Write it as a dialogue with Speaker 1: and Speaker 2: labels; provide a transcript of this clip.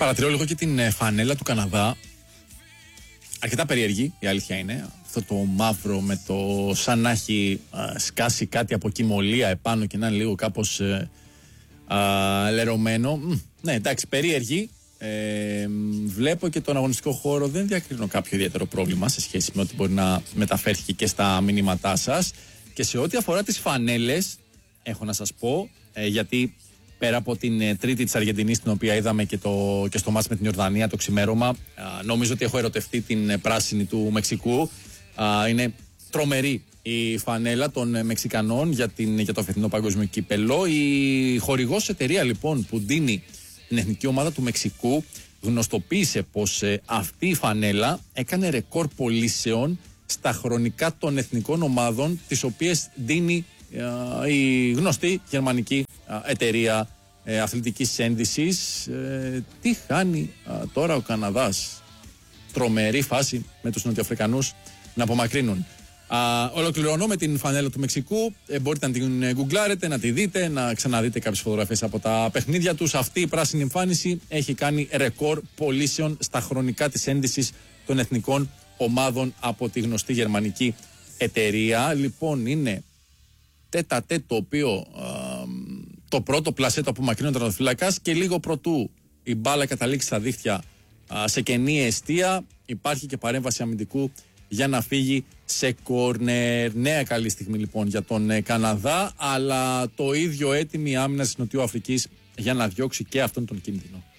Speaker 1: Παρατηρώ λίγο και την φανέλα του Καναδά. Αρκετά περίεργη, η αλήθεια είναι. Αυτό το μαύρο με το σαν να έχει σκάσει κάτι από κυμολία επάνω και να είναι λίγο κάπως λερωμένο. Ναι, εντάξει, περίεργη. Βλέπω και τον αγωνιστικό χώρο, δεν διακρίνω κάποιο ιδιαίτερο πρόβλημα σε σχέση με ό,τι μπορεί να μεταφέρθηκε και στα μηνύματά σας. Και σε ό,τι αφορά τις φανέλες, έχω να σας πω, γιατί πέρα από την τρίτη της Αργεντινής, την οποία είδαμε και στο μάτς με την Ιορδανία το ξημέρωμα, νομίζω ότι έχω ερωτευτεί την πράσινη του Μεξικού. Είναι τρομερή η φανέλα των Μεξικανών για το φετινό παγκόσμιο κύπελο. Η χορηγός εταιρεία λοιπόν που δίνει την εθνική ομάδα του Μεξικού γνωστοποίησε πως αυτή η φανέλα έκανε ρεκόρ πωλήσεων στα χρονικά των εθνικών ομάδων, τις οποίες δίνει η γνωστή γερμανική εταιρεία αθλητικής ένδυσης. Τι χάνει τώρα ο Καναδάς? Τρομερή φάση με τους Νοτιοαφρικανούς να απομακρύνουν. Ολοκληρώνω με την φανέλα του Μεξικού. Μπορείτε να την γκουγκλάρετε, να τη δείτε, να ξαναδείτε κάποιες φωτογραφίες από τα παιχνίδια τους. Αυτή η πράσινη εμφάνιση έχει κάνει ρεκόρ πωλήσεων στα χρονικά της ένδυσης των εθνικών ομάδων από τη γνωστή γερμανική εταιρεία. Λοιπόν, είναι τέτα-τέτ το οποίο το πρώτο πλασέ το απομακρύνει ο τερματοφύλακας και λίγο προτού η μπάλα καταλήξει στα δίχτυα σε κενή εστία, υπάρχει και παρέμβαση αμυντικού για να φύγει σε κόρνερ. Νέα καλή στιγμή λοιπόν για τον Καναδά, αλλά το ίδιο έτοιμη άμυνα της Νοτιοαφρικής για να διώξει και αυτόν τον κίνδυνο.